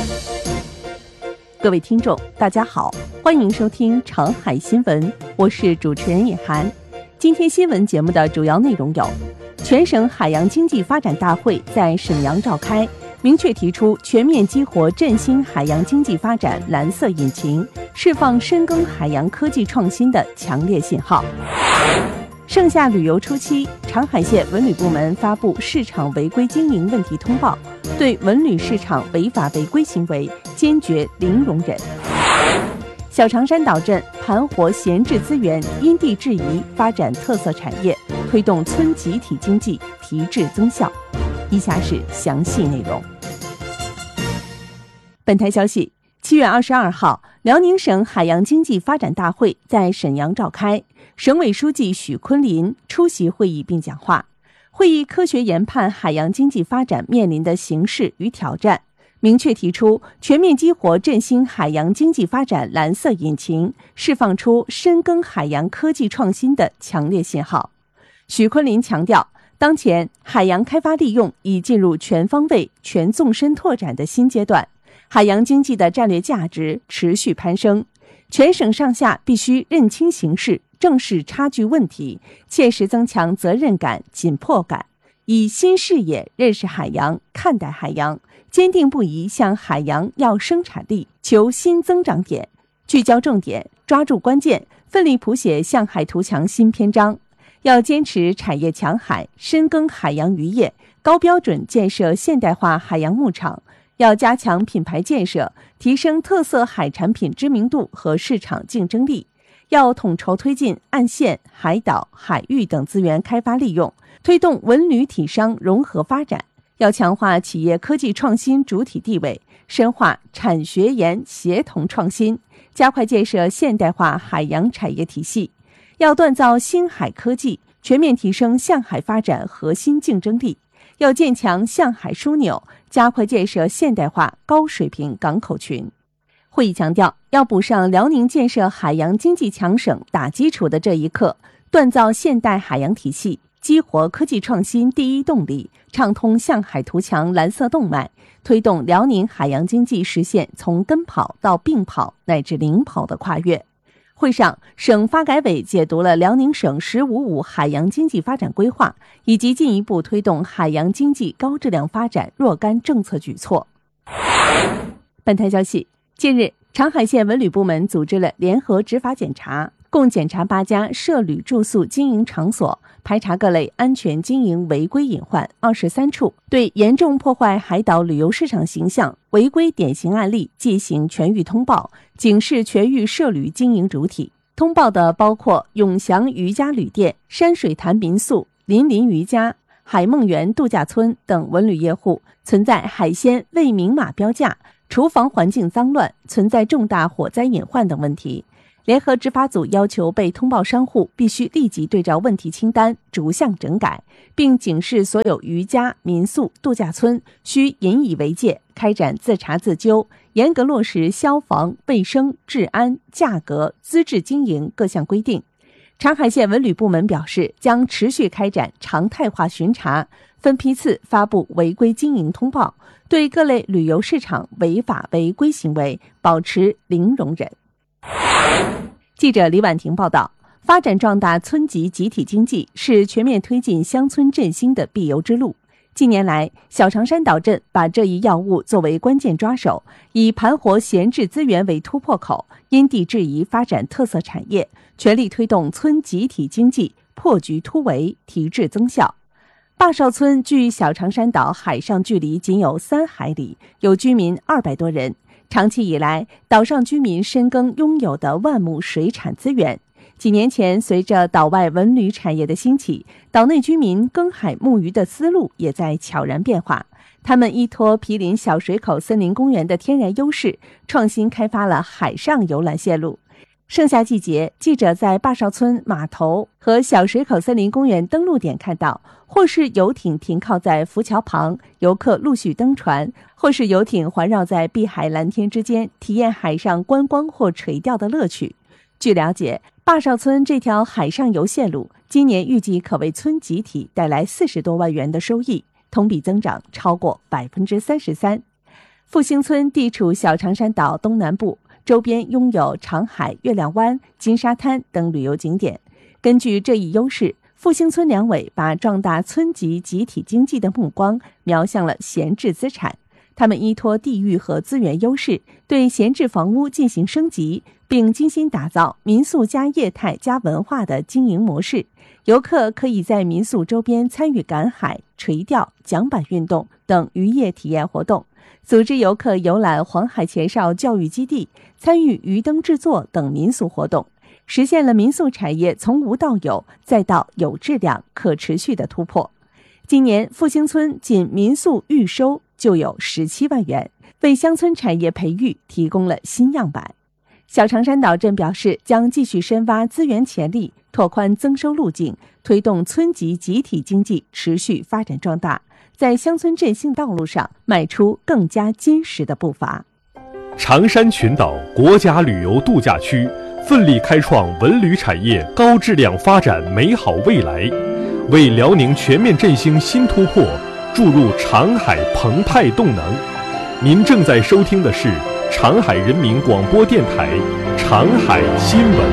各位听众，大家好，欢迎收听长海新闻，我是主持人尹涵。今天新闻节目的主要内容有：全省海洋经济发展大会在沈阳召开，明确提出全面激活振兴海洋经济发展蓝色引擎，释放深耕海洋科技创新的强烈信号。盛夏旅游初期，长海县文旅部门发布市场违规经营问题通报，对文旅市场违法违规行为坚决零容忍。小长山岛镇盘活闲置资源，因地制宜发展特色产业，推动村集体经济提质增效。以下是详细内容。本台消息，7月22号，辽宁省海洋经济发展大会在沈阳召开，省委书记许昆林出席会议并讲话。会议科学研判海洋经济发展面临的形势与挑战，明确提出全面激活振兴海洋经济发展蓝色引擎，释放出深耕海洋科技创新的强烈信号。许昆林强调，当前海洋开发利用已进入全方位、全纵深拓展的新阶段，海洋经济的战略价值持续攀升，全省上下必须认清形势，正视差距问题，切实增强责任感、紧迫感，以新视野认识海洋、看待海洋，坚定不移向海洋要生产力、求新增长点，聚焦重点，抓住关键，奋力谱写向海图强新篇章。要坚持产业强海，深耕海洋渔业，高标准建设现代化海洋牧场。要加强品牌建设，提升特色海产品知名度和市场竞争力。要统筹推进岸线、海岛、海域等资源开发利用，推动文旅体商融合发展。要强化企业科技创新主体地位，深化产学研协同创新，加快建设现代化海洋产业体系。要锻造新海科技，全面提升向海发展核心竞争力。要建强向海枢纽，加快建设现代化高水平港口群。会议强调，要补上辽宁建设海洋经济强省打基础的这一课，锻造现代海洋体系，激活科技创新第一动力，畅通向海图强蓝色动脉，推动辽宁海洋经济实现从跟跑到并跑乃至领跑的跨越。会上，省发改委解读了辽宁省“15+5”海洋经济发展规划以及进一步推动海洋经济高质量发展若干政策举措。本台消息，近日，长海县文旅部门组织了联合执法检查，共检查8家涉旅住宿经营场所，排查各类安全经营违规隐患23处，对严重破坏海岛旅游市场形象违规典型案例进行全域通报，警示全域涉旅经营主体。通报的包括永祥渔家旅店、山水潭民宿、林林渔家、海梦园度假村等文旅业户存在海鲜未明码标价、厨房环境脏乱、存在重大火灾隐患等问题。联合执法组要求被通报商户必须立即对照问题清单逐项整改，并警示所有渔家、民宿、度假村需引以为戒，开展自查自纠，严格落实消防、卫生、治安、价格、资质经营各项规定。长海县文旅部门表示，将持续开展常态化巡查，分批次发布违规经营通报，对各类旅游市场违法违规行为保持零容忍。记者李婉婷报道，发展壮大村级集体经济是全面推进乡村振兴的必由之路。近年来，小长山岛镇把这一要务作为关键抓手，以盘活闲置资源为突破口，因地制宜发展特色产业，全力推动村集体经济破局突围，提质增效。坝哨村距小长山岛海上距离仅有3海里，有居民200多人。长期以来，岛上居民深耕拥有的万亩水产资源。几年前，随着岛外文旅产业的兴起，岛内居民耕海牧渔的思路也在悄然变化。他们依托毗邻小水口森林公园的天然优势，创新开发了海上游览线路。盛夏季节，记者在坝哨村码头和小水口森林公园登陆点看到，或是游艇停靠在浮桥旁，游客陆续登船，或是游艇环绕在碧海蓝天之间，体验海上观光或垂钓的乐趣。据了解，坝哨村这条海上游线路今年预计可为村集体带来40多万元的收益，同比增长超过33%。 复兴村地处小长山岛东南部，周边拥有长海、月亮湾、金沙滩等旅游景点。根据这一优势，复兴村两委把壮大村级集体经济的目光瞄向了闲置资产。他们依托地域和资源优势，对闲置房屋进行升级，并精心打造民宿加业态加文化的经营模式。游客可以在民宿周边参与赶海、垂钓、桨板运动等渔业体验活动，组织游客游览黄海前哨教育基地，参与鱼灯制作等民俗活动，实现了民宿产业从无到有再到有质量、可持续的突破。今年复兴村仅民宿预收就有17万元，为乡村产业培育提供了新样板。小长山岛镇表示，将继续深挖资源潜力，拓宽增收路径，推动村级集体经济持续发展壮大，在乡村振兴道路上迈出更加坚实的步伐。 长山群岛国家旅游度假区奋力开创文旅产业高质量发展美好未来，为辽宁全面振兴新突破注入长海澎湃动能。您正在收听的是长海人民广播电台长海新闻。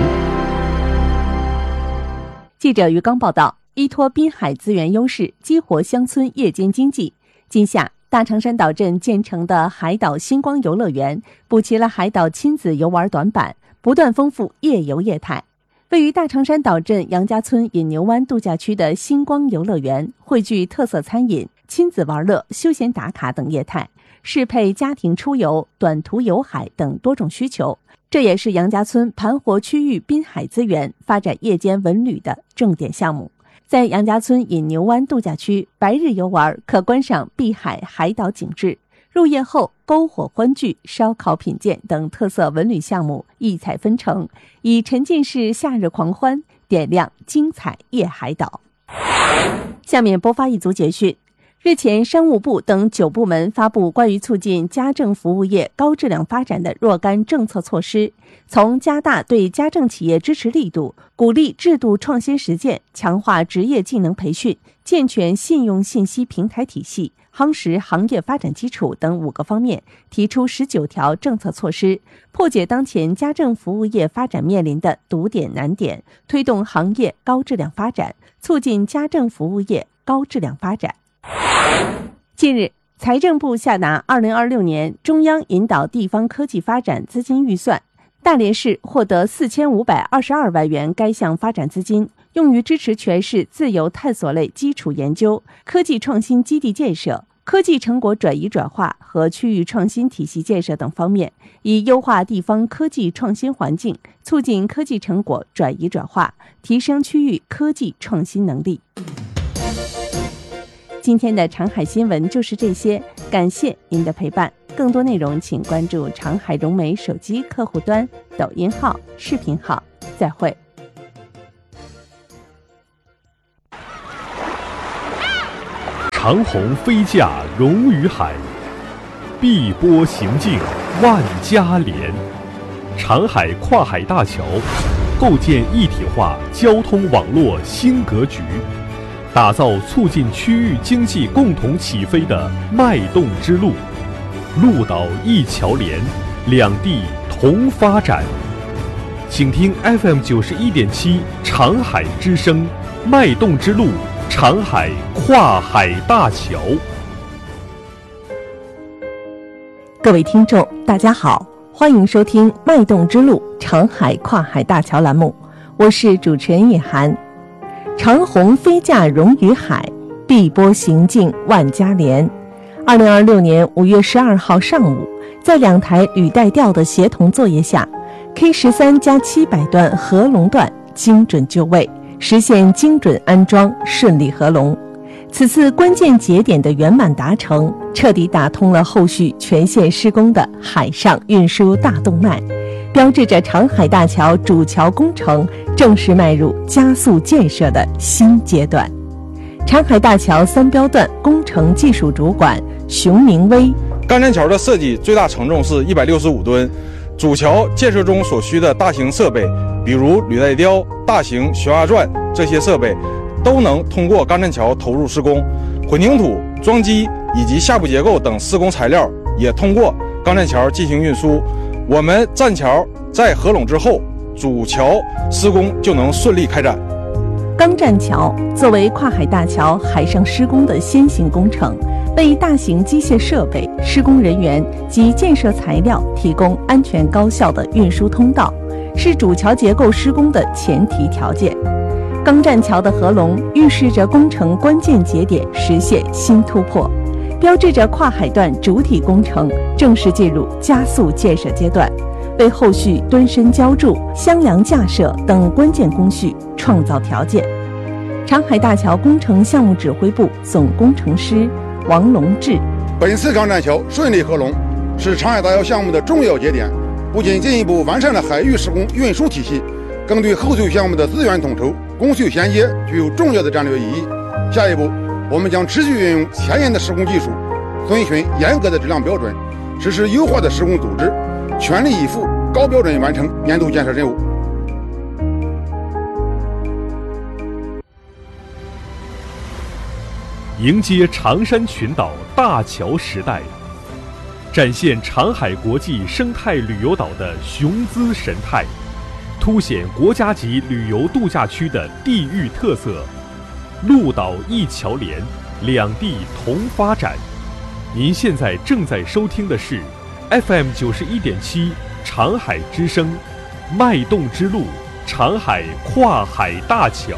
记者于刚报道，依托滨海资源优势，激活乡村夜间经济。今夏，大长山岛镇建成的海岛星光游乐园补齐了海岛亲子游玩短板，不断丰富夜游业态。位于大长山岛镇杨家村引牛湾度假区的星光游乐园，汇聚特色餐饮、亲子玩乐、休闲打卡等业态，适配家庭出游、短途游海等多种需求。这也是杨家村盘活区域滨海资源、发展夜间文旅的重点项目。在杨家村引牛湾度假区，白日游玩可观赏碧海海岛景致，入夜后篝火欢聚、烧烤品鉴等特色文旅项目异彩纷呈，以沉浸式夏日狂欢点亮精彩夜海岛。下面播发一组简讯。日前，商务部等9部门发布关于促进家政服务业高质量发展的若干政策措施，从加大对家政企业支持力度，鼓励制度创新实践，强化职业技能培训，健全信用信息平台体系，夯实行业发展基础等5个方面，提出19条政策措施，破解当前家政服务业发展面临的堵点难点，推动行业高质量发展，促进家政服务业高质量发展。近日，财政部下达2026年中央引导地方科技发展资金预算，大连市获得4522万元该项发展资金，用于支持全市自由探索类基础研究、科技创新基地建设、科技成果转移转化和区域创新体系建设等方面，以优化地方科技创新环境，促进科技成果转移转化，提升区域科技创新能力。今天的长海新闻就是这些，感谢您的陪伴。更多内容请关注长海融媒手机客户端、抖音号、视频号。再会。 长鸿飞架融于海，碧波行径万家连。长海跨海大桥构建一体化交通网络新格局，打造促进区域经济共同起飞的脉动之路，陆岛一桥连，两地同发展。请听 FM 91.7长海之声，脉动之路，长海跨海大桥。 各位听众，大家好，欢迎收听脉动之路长海跨海大桥栏目，我是主持人叶涵。长鸿飞架融于海，碧波行径万家连。2026年5月12号上午，在2台履带吊的协同作业下， K13+700段合龙段精准就位，实现精准安装，顺利合龙。此次关键节点的圆满达成，彻底打通了后续全线施工的海上运输大动脉，标志着长海大桥主桥工程正式迈入加速建设的新阶段。长海大桥3标段工程技术主管熊明威： 钢栈桥的设计最大承重是165吨，主桥建设中所需的大型设备，比如履带吊、大型悬崖钻这些设备，都能通过钢栈桥投入施工。混凝土、桩基以及下部结构等施工材料也通过钢栈桥进行运输。我们栈桥在合拢之后，主桥施工就能顺利开展。 钢栈桥作为跨海大桥海上施工的先行工程，为大型机械设备、施工人员及建设材料提供安全高效的运输通道，是主桥结构施工的前提条件。钢栈桥的合拢预示着工程关键节点实现新突破，标志着跨海段主体工程正式进入加速建设阶段，为后续墩深浇筑、箱梁架设等关键工序创造条件。长海大桥工程项目指挥部总工程师王龙志： 本次钢栈桥顺利合拢，是长海大桥项目的重要节点，不仅进一步完善了海域施工运输体系，更对后续项目的资源统筹、工序衔接具有重要的战略意义。下一步，我们将持续运用前沿的施工技术，遵循严格的质量标准，实施优化的施工组织，全力以赴高标准完成年度建设任务。 迎接长山群岛大桥时代，展现长海国际生态旅游岛的雄姿神态，凸显国家级旅游度假区的地域特色。陆岛一桥连，两地同发展。您现在正在收听的是 FM91.7 长海之声，脉动之路，长海跨海大桥。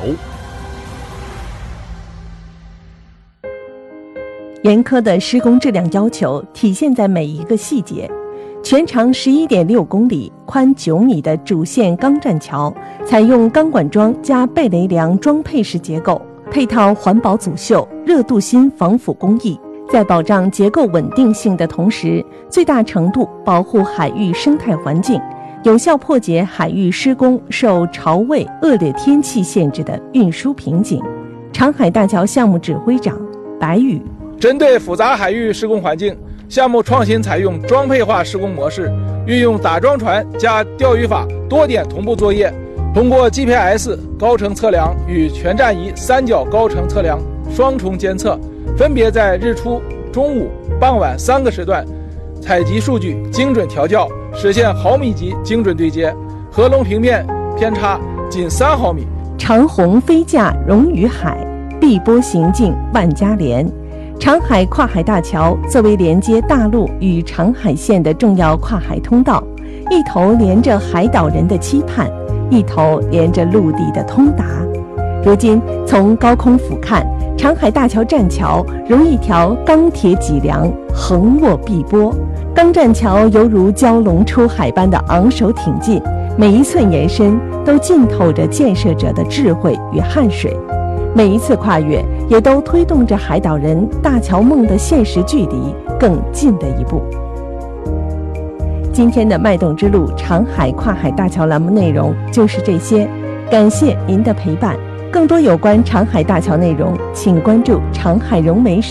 严苛的施工质量要求体现在每一个细节。全长11.6公里、宽9米的主线钢栈桥，采用钢管桩加贝雷梁装配式结构，配套环保阻锈、热镀锌防腐工艺，在保障结构稳定性的同时，最大程度保护海域生态环境，有效破解海域施工受潮位、恶劣天气限制的运输瓶颈。长海大桥项目指挥长白宇： 针对复杂海域施工环境，项目创新采用装配化施工模式，运用打桩船加钓鱼法多点同步作业，通过 GPS 高程测量与全站仪三角高程测量双重监测，分别在日出、中午、傍晚3个时段采集数据，精准调校，实现毫米级精准对接，合拢平面偏差仅3毫米。 长虹飞架融于海，碧波行进万家连。长海跨海大桥作为连接大陆与长海线的重要跨海通道，一头连着海岛人的期盼，一头连着陆地的通达。如今从高空俯瞰，长海大桥栈桥如一条钢铁脊梁，横卧碧波。钢栈桥犹如蛟龙出海般的昂首挺进，每一寸延伸都浸透着建设者的智慧与汗水。每一次跨越，也都推动着海岛人大桥梦的现实距离更近的一步。今天的脉动之路长海跨海大桥栏目内容就是这些，感谢您的陪伴。更多有关长海大桥内容，请关注长海融媒